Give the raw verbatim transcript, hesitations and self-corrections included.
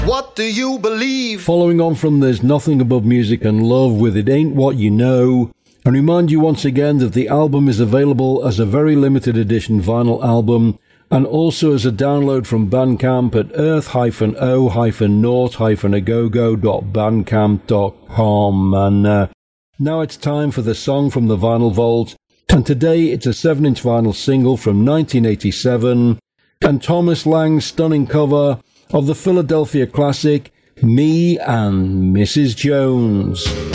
What do you believe? Following on from There's Nothing Above Music and Love with It Ain't What You Know, and remind you once again that the album is available as a very limited edition vinyl album and also as a download from Bandcamp at earth o naught agogo dot bandcamp dot com. And uh, now it's time for the song from the Vinyl Vault, and today it's a seven inch vinyl single from nineteen eighty-seven and Thomas Lang's stunning cover of the Philadelphia classic Me and Missus Jones.